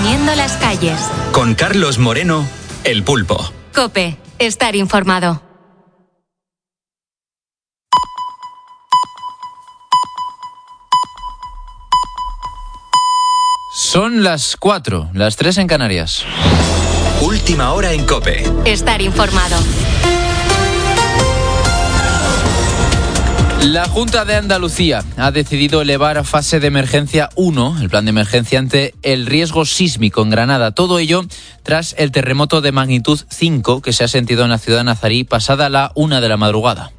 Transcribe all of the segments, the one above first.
Poniendo las calles. Con Carlos Moreno, El Pulpo. COPE. Estar informado. Son las 4, las 3 en Canarias. Última hora en COPE. Estar informado. La Junta de Andalucía ha decidido elevar a fase de emergencia 1, el plan de emergencia ante el riesgo sísmico en Granada. Todo ello tras el terremoto de magnitud 5 que se ha sentido en la ciudad de Nazarí pasada la 1 de la madrugada.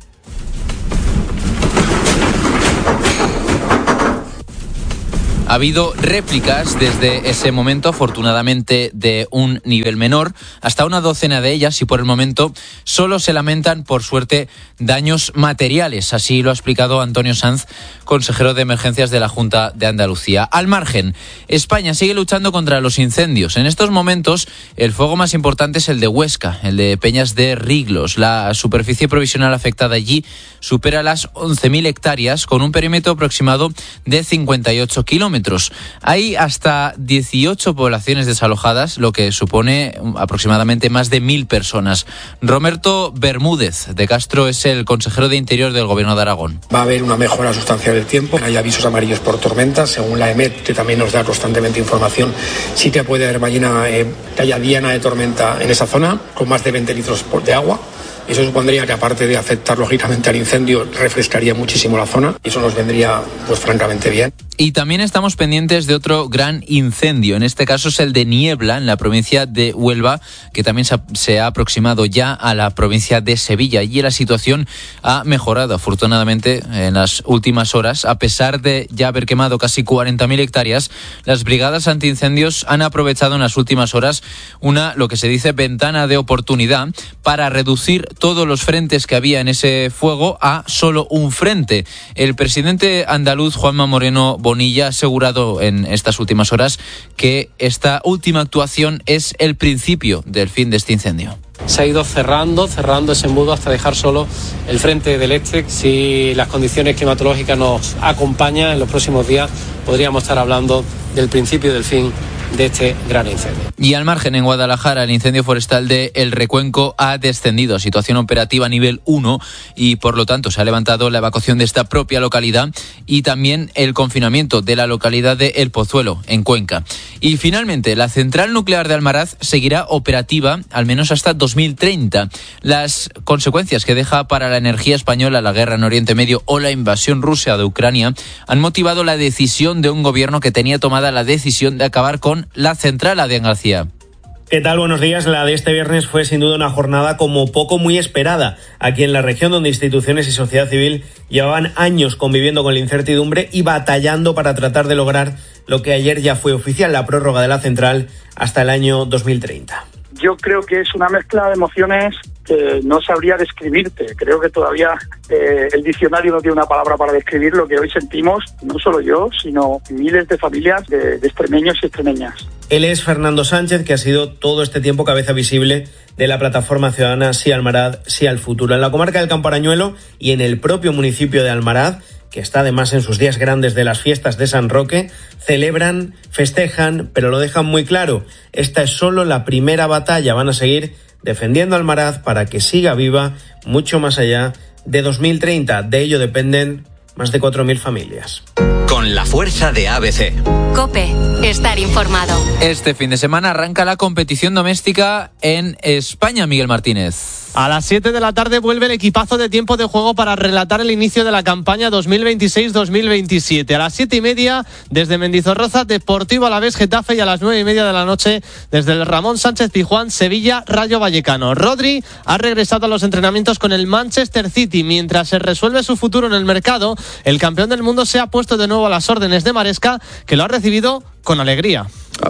Ha habido réplicas desde ese momento, afortunadamente de un nivel menor, hasta una docena de ellas, y por el momento solo se lamentan, por suerte, daños materiales. Así lo ha explicado Antonio Sanz, consejero de emergencias de la Junta de Andalucía. Al margen, España sigue luchando contra los incendios. En estos momentos, el fuego más importante es el de Huesca, el de Peñas de Riglos. La superficie provisional afectada allí supera las 11.000 hectáreas, con un perímetro aproximado de 58 kilómetros. Hay hasta 18 poblaciones desalojadas, lo que supone aproximadamente más de 1.000 personas. Roberto Bermúdez de Castro es el consejero de Interior del Gobierno de Aragón. Va a haber una mejora sustancial del tiempo. Hay avisos amarillos por tormentas, según la EMET, que también nos da constantemente información. Sí que puede haber mañana que haya diana de tormenta en esa zona, con más de 20 litros de agua. Eso supondría que, aparte de afectar lógicamente al incendio, refrescaría muchísimo la zona, y eso nos vendría pues francamente bien. Y también estamos pendientes de otro gran incendio. En este caso es el de Niebla, en la provincia de Huelva, que también se ha aproximado ya a la provincia de Sevilla. Allí la situación ha mejorado, afortunadamente, en las últimas horas. A pesar de ya haber quemado casi 40.000 hectáreas, las brigadas antiincendios han aprovechado en las últimas horas lo que se dice ventana de oportunidad para reducir todos los frentes que había en ese fuego a solo un frente. El presidente andaluz, Juanma Moreno Bonilla, ha asegurado en estas últimas horas que esta última actuación es el principio del fin de este incendio. Se ha ido cerrando ese embudo hasta dejar solo el frente del este. Si las condiciones climatológicas nos acompañan en los próximos días, podríamos estar hablando del principio del fin de este gran incendio. Y al margen, en Guadalajara, el incendio forestal de El Recuenco ha descendido a situación operativa nivel 1 y, por lo tanto, se ha levantado la evacuación de esta propia localidad y también el confinamiento de la localidad de El Pozuelo, en Cuenca. Y, finalmente, la central nuclear de Almaraz seguirá operativa al menos hasta 2030. Las consecuencias que deja para la energía española la guerra en Oriente Medio o la invasión rusa de Ucrania han motivado la decisión de un gobierno que tenía tomada la decisión de acabar con la central. Adrián García. ¿Qué tal? Buenos días. La de este viernes fue sin duda una jornada como poco muy esperada aquí en la región, donde instituciones y sociedad civil llevaban años conviviendo con la incertidumbre y batallando para tratar de lograr lo que ayer ya fue oficial, la prórroga de la central hasta el año 2030. Yo creo que es una mezcla de emociones que no sabría describirte. Creo que todavía el diccionario no tiene una palabra para describir lo que hoy sentimos, no solo yo, sino miles de familias de extremeños y extremeñas. Él es Fernando Sánchez, que ha sido todo este tiempo cabeza visible de la plataforma ciudadana Sí Almaraz, Sí al Futuro. En la comarca del Campo Arañuelo y en el propio municipio de Almaraz, que está además en sus días grandes de las fiestas de San Roque, celebran, festejan, pero lo dejan muy claro. Esta es solo la primera batalla. Van a seguir defendiendo Almaraz para que siga viva mucho más allá de 2030. De ello dependen más de 4.000 familias. Con la fuerza de ABC. COPE. Estar informado. Este fin de semana arranca la competición doméstica en España, Miguel Martínez. A las 7 de la tarde vuelve el equipazo de Tiempo de Juego para relatar el inicio de la campaña 2026-2027. A las 7:30 desde Mendizorroza, Deportivo Alavés Getafe, y a las 9:30 de la noche desde el Ramón Sánchez Pizjuán, Sevilla Rayo Vallecano. Rodri ha regresado a los entrenamientos con el Manchester City. Mientras se resuelve su futuro en el mercado, el campeón del mundo se ha puesto de nuevo a las órdenes de Maresca, que lo ha recibido con alegría.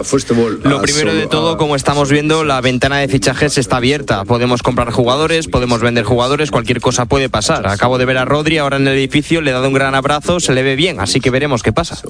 Lo primero de todo, como estamos viendo, la ventana de fichajes está abierta. Podemos comprar jugadores, podemos vender jugadores, cualquier cosa puede pasar. Acabo de ver a Rodri ahora en el edificio, le he dado un gran abrazo, se le ve bien, así que veremos qué pasa.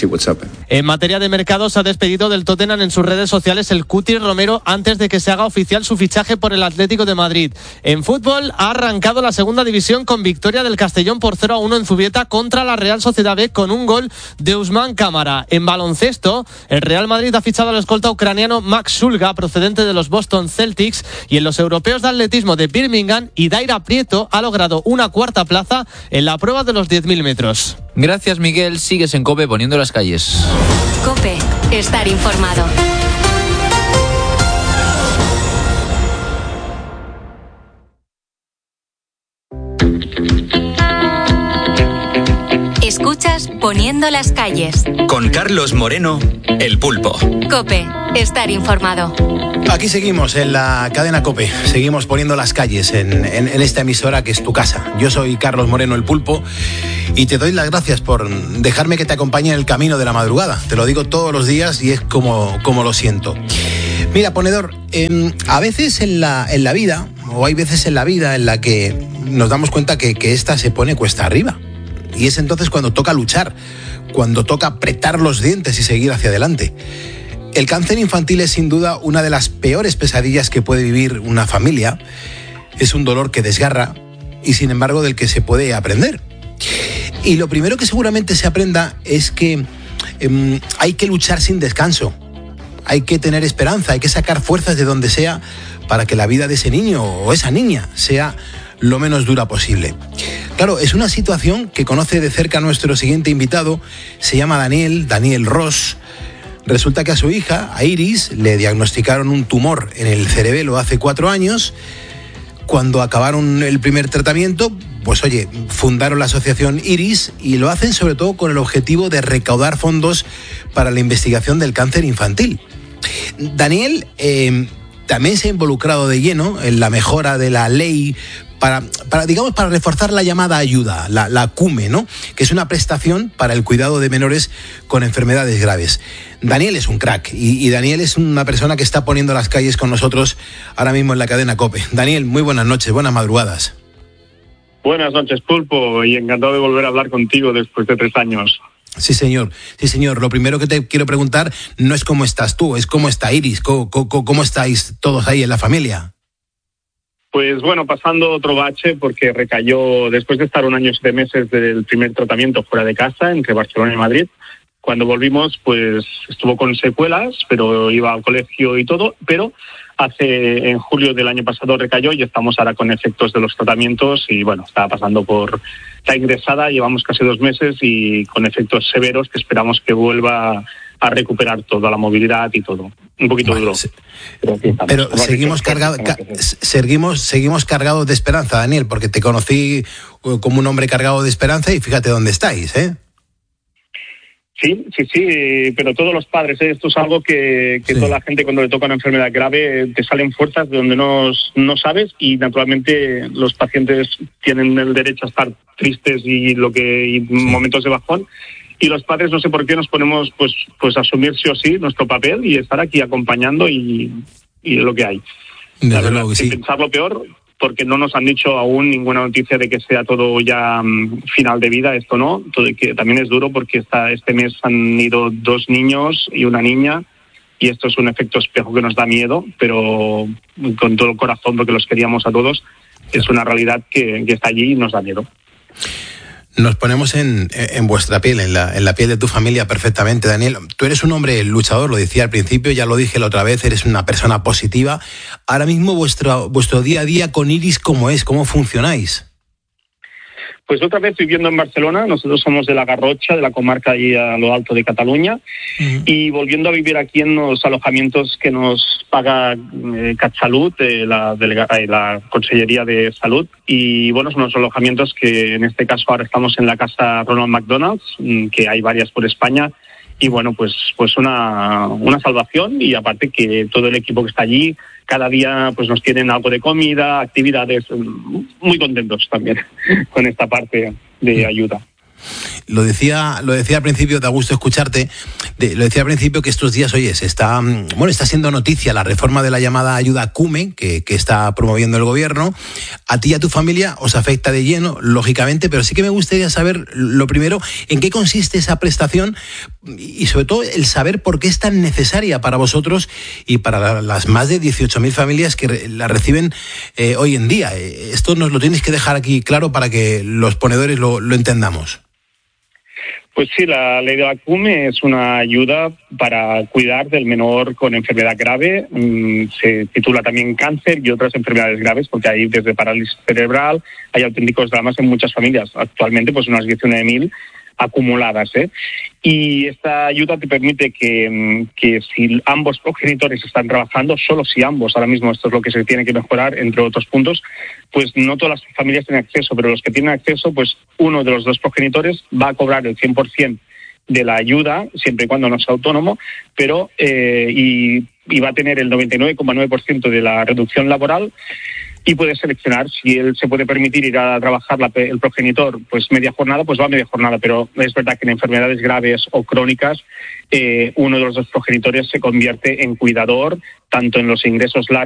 En materia de mercado, se ha despedido del Tottenham en sus redes sociales el Cuti Romero antes de que se haga oficial su fichaje por el Atlético de Madrid. En fútbol, ha arrancado la segunda división con victoria del Castellón por 0-1 en Zubieta contra la Real Sociedad B con un gol de Ousmane Cámara. En baloncesto, el Real Madrid Madrid ha fichado al escolta ucraniano Max Sulga, procedente de los Boston Celtics, y en los europeos de atletismo de Birmingham, Idaira Prieto ha logrado una cuarta plaza en la prueba de los 10.000 metros. Gracias, Miguel. Sigues en COPE poniendo las calles. COPE, estar informado. Escuchas Poniendo las calles. Con Carlos Moreno, El Pulpo. COPE, estar informado. Aquí seguimos en la cadena COPE, seguimos poniendo las calles en esta emisora que es tu casa. Yo soy Carlos Moreno, El Pulpo, y te doy las gracias por dejarme que te acompañe en el camino de la madrugada. Te lo digo todos los días y es como lo siento. Mira, ponedor, a veces en la vida, o hay veces en la vida en la que nos damos cuenta que esta se pone cuesta arriba. Y es entonces cuando toca luchar, cuando toca apretar los dientes y seguir hacia adelante. El cáncer infantil es sin duda una de las peores pesadillas que puede vivir una familia. Es un dolor que desgarra y sin embargo del que se puede aprender. Y lo primero que seguramente se aprenda es que hay que luchar sin descanso. Hay que tener esperanza, hay que sacar fuerzas de donde sea para que la vida de ese niño o esa niña sea lo menos dura posible. Claro, es una situación que conoce de cerca nuestro siguiente invitado. Se llama Daniel Ross. Resulta que a su hija, a Iris, le diagnosticaron un tumor en el cerebelo hace 4 años. Cuando acabaron el primer tratamiento, pues oye, fundaron la asociación Iris y lo hacen sobre todo con el objetivo de recaudar fondos para la investigación del cáncer infantil. Daniel también se ha involucrado de lleno en la mejora de la ley para reforzar la llamada ayuda, la CUME, ¿no? Que es una prestación para el cuidado de menores con enfermedades graves. Daniel es un crack y Daniel es una persona que está poniendo las calles con nosotros ahora mismo en la cadena COPE. Daniel, muy buenas noches, buenas madrugadas. Buenas noches, Pulpo, y encantado de volver a hablar contigo después de 3 años. Sí, señor. Lo primero que te quiero preguntar no es cómo estás tú, es cómo está Iris, cómo estáis todos ahí en la familia. Pues bueno, pasando otro bache porque recayó después de estar 1 año y 7 meses del primer tratamiento fuera de casa entre Barcelona y Madrid. Cuando volvimos, pues estuvo con secuelas, pero iba al colegio y todo, pero en julio del año pasado recayó y estamos ahora con efectos de los tratamientos y bueno, está pasando por la ingresada, llevamos casi 2 meses y con efectos severos que esperamos que vuelva a recuperar toda la movilidad y todo. Un poquito duro. Pero seguimos cargados de esperanza, Daniel, porque te conocí como un hombre cargado de esperanza y fíjate dónde estáis, ¿eh? Sí, pero todos los padres, esto es algo que toda la gente cuando le toca una enfermedad grave te salen fuerzas de donde no sabes y naturalmente los pacientes tienen el derecho a estar tristes y momentos de bajón y los padres no sé por qué nos ponemos pues a asumir sí o sí nuestro papel y estar aquí acompañando y lo que hay. La verdad, sin pensar lo peor, porque no nos han dicho aún ninguna noticia de que sea todo ya final de vida, esto no, todo, que también es duro porque este mes han ido 2 niños y una niña y esto es un efecto espejo que nos da miedo, pero con todo el corazón porque los queríamos a todos, es una realidad que está allí y nos da miedo. Nos ponemos en vuestra piel, en la piel de tu familia perfectamente, Daniel. Tú eres un hombre luchador, lo decía al principio, ya lo dije la otra vez, eres una persona positiva. Ahora mismo vuestro día a día con Iris, ¿cómo es? ¿Cómo funcionáis? Pues otra vez viviendo en Barcelona, nosotros somos de la Garrotxa, de la comarca ahí a lo alto de Cataluña, y volviendo a vivir aquí en los alojamientos que nos paga CatSalut, la Consellería de Salud, y bueno, son los alojamientos que en este caso ahora estamos en la casa Ronald McDonald's, que hay varias por España, y bueno, pues una salvación, y aparte que todo el equipo que está allí, cada día pues nos tienen algo de comida, actividades, muy contentos también con esta parte de ayuda. Lo decía al principio, da gusto escucharte, lo decía al principio que estos días, oye, está siendo noticia la reforma de la llamada ayuda CUME que está promoviendo el gobierno. A ti y a tu familia os afecta de lleno, lógicamente, pero sí que me gustaría saber, lo primero, en qué consiste esa prestación y sobre todo el saber por qué es tan necesaria para vosotros y para las más de 18.000 familias que la reciben hoy en día. Esto nos lo tienes que dejar aquí claro para que los ponedores lo entendamos. Pues sí, la ley de vacume es una ayuda para cuidar del menor con enfermedad grave. Se titula también cáncer y otras enfermedades graves, porque hay desde parálisis cerebral, hay auténticos dramas en muchas familias. Actualmente, pues unas 19.000 acumuladas, Y esta ayuda te permite que si ambos progenitores están trabajando, solo si ambos, ahora mismo esto es lo que se tiene que mejorar, entre otros puntos, pues no todas las familias tienen acceso, pero los que tienen acceso, pues uno de los dos progenitores va a cobrar el 100% de la ayuda, siempre y cuando no sea autónomo, pero y va a tener el 99,9% de la reducción laboral. Y puede seleccionar si él se puede permitir ir a trabajar el progenitor pues media jornada, pues va a media jornada, pero es verdad que en enfermedades graves o crónicas uno de los dos progenitores se convierte en cuidador, tanto en los ingresos largos